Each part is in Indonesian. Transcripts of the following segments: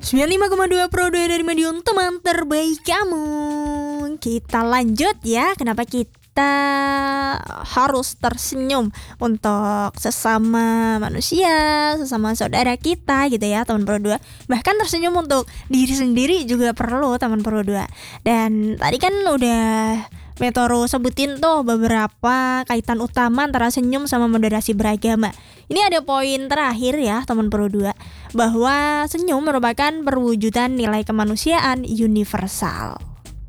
95,2 Pro 2 dari Madiun, teman terbaik kamu. Kita lanjut ya. Kenapa kita harus tersenyum untuk sesama manusia, sesama saudara kita gitu ya, teman Pro 2. Bahkan tersenyum untuk diri sendiri juga perlu, teman Pro 2. Dan tadi kan udah Metoro sebutin tuh beberapa kaitan utama antara senyum sama moderasi beragama. Ini ada poin terakhir ya teman Pro 2, bahwa senyum merupakan perwujudan nilai kemanusiaan universal.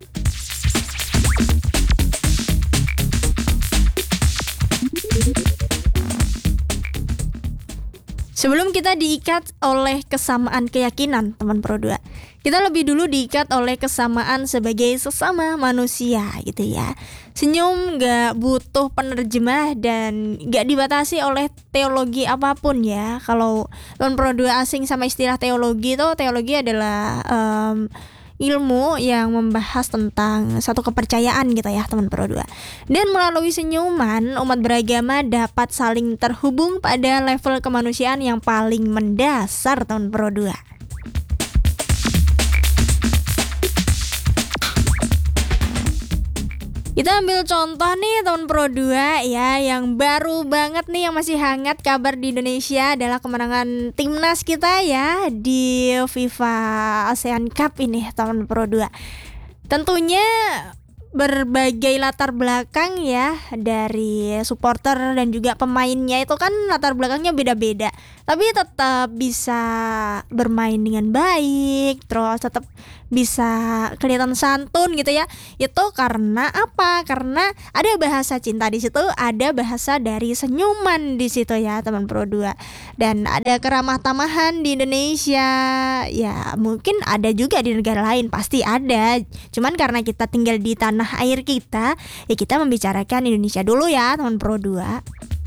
Sebelum kita diikat oleh kesamaan keyakinan, teman Pro 2, kita lebih dulu diikat oleh kesamaan sebagai sesama manusia gitu ya. Senyum gak butuh penerjemah dan gak dibatasi oleh teologi apapun ya. Kalau teman Pro 2 asing sama istilah teologi, tuh teologi adalah ilmu yang membahas tentang satu kepercayaan gitu ya teman Pro 2. Dan melalui senyuman, umat beragama dapat saling terhubung pada level kemanusiaan yang paling mendasar teman Pro 2. Kita ambil contoh nih teman Pro 2 ya, yang baru banget nih, yang masih hangat kabar di Indonesia adalah kemenangan timnas kita ya di FIFA ASEAN Cup ini teman Pro 2. Tentunya berbagai latar belakang ya dari supporter dan juga pemainnya, itu kan latar belakangnya beda-beda, tapi tetap bisa bermain dengan baik, terus tetap bisa kelihatan santun gitu ya. Itu karena apa? Karena ada bahasa cinta di situ, ada bahasa dari senyuman di situ ya teman Pro 2. Dan ada keramah tamahan di Indonesia. Ya, mungkin ada juga di negara lain, pasti ada. Cuman karena kita tinggal di tanah air kita, ya kita membicarakan Indonesia dulu ya teman Pro 2.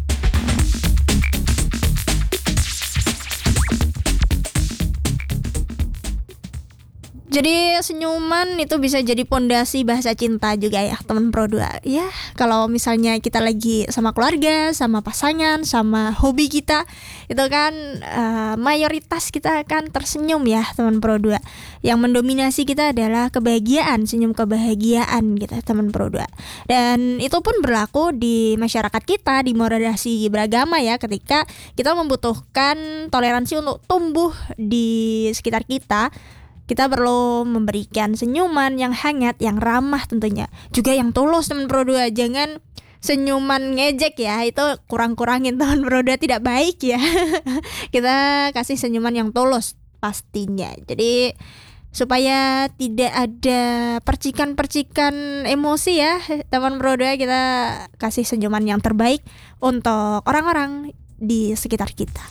Jadi senyuman itu bisa jadi pondasi bahasa cinta juga ya teman Pro 2. Ya, kalau misalnya kita lagi sama keluarga, sama pasangan, sama hobi kita, itu kan mayoritas kita akan tersenyum ya teman Pro 2. Yang mendominasi kita adalah kebahagiaan, senyum kebahagiaan gitu teman Pro 2. Dan itu pun berlaku di masyarakat kita, di moderasi beragama ya, ketika kita membutuhkan toleransi untuk tumbuh di sekitar kita. Kita perlu memberikan senyuman yang hangat, yang ramah tentunya, juga yang tulus teman Pro 2. Jangan senyuman ngejek ya, itu kurang-kurangin teman Pro 2, tidak baik ya. Kita kasih senyuman yang tulus pastinya. Jadi supaya tidak ada percikan-percikan emosi ya teman Pro 2, kita kasih senyuman yang terbaik untuk orang-orang di sekitar kita.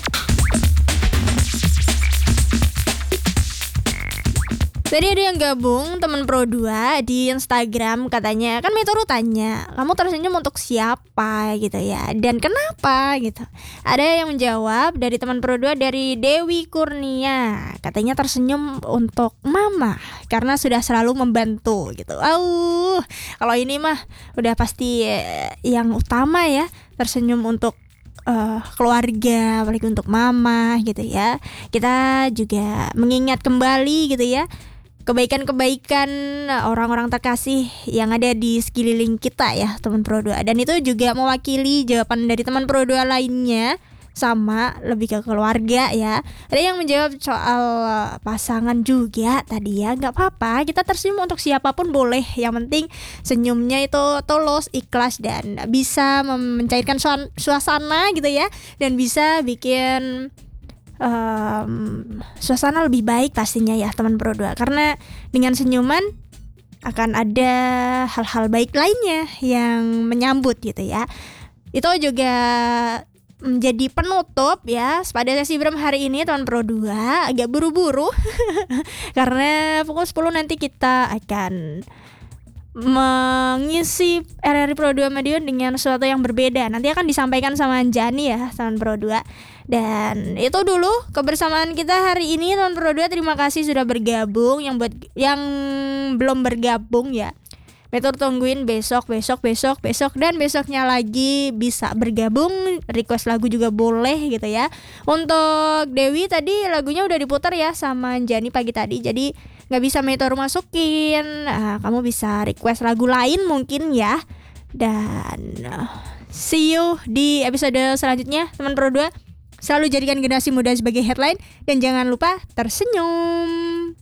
Tadi ada yang gabung teman Pro 2 di Instagram, katanya kan Metoro tanya, kamu tersenyum untuk siapa gitu ya, dan kenapa gitu. Ada yang menjawab dari teman Pro 2, dari Dewi Kurnia, katanya tersenyum untuk mama karena sudah selalu membantu gitu. Kalau ini mah udah pasti yang utama ya, tersenyum untuk keluarga, apalagi untuk mama gitu ya. Kita juga mengingat kembali gitu ya kebaikan-kebaikan orang-orang terkasih yang ada di sekeliling kita ya teman Pro 2. Dan itu juga mewakili jawaban dari teman Pro 2 lainnya, sama lebih ke keluarga ya. Ada yang menjawab soal pasangan juga tadi ya, nggak apa-apa, kita tersenyum untuk siapapun boleh, yang penting senyumnya itu tulus, ikhlas, dan bisa mencairkan suasana gitu ya, dan bisa bikin suasana lebih baik pastinya ya teman Pro 2. Karena dengan senyuman akan ada hal-hal baik lainnya yang menyambut gitu ya. Itu juga menjadi penutup ya pada sesi Bram hari ini teman Pro 2. Agak buru-buru karena pukul 10 nanti kita akan mengisi RRI Pro 2 Madiun dengan sesuatu yang berbeda. Nanti akan disampaikan sama Jani ya teman Pro 2. Dan itu dulu kebersamaan kita hari ini teman Pro 2. Terima kasih sudah bergabung. Yang belum bergabung ya, Meteor tungguin besok dan besoknya lagi bisa bergabung, request lagu juga boleh gitu ya. Untuk Dewi tadi lagunya udah diputar ya sama Jani pagi tadi, jadi nggak bisa Meteor masukin. Kamu bisa request lagu lain mungkin ya. Dan see you di episode selanjutnya teman Pro 2. Selalu jadikan generasi muda sebagai headline dan jangan lupa tersenyum.